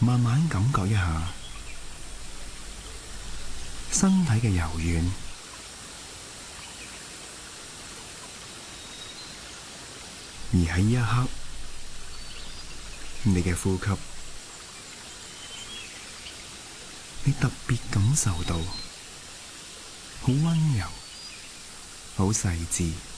慢慢感覺一下身體嘅柔軟，而喺呢一刻，你嘅呼吸，你特別感受到好溫柔、好細緻。